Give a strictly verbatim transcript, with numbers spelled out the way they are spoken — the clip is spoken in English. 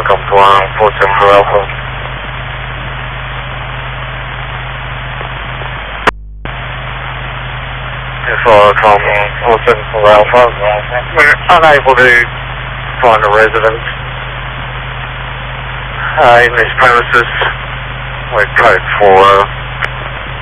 welcome to one four seven four Alpha. Yes, welcome four seven four Alpha. We're unable to find a resident uh, in this premises. We're code for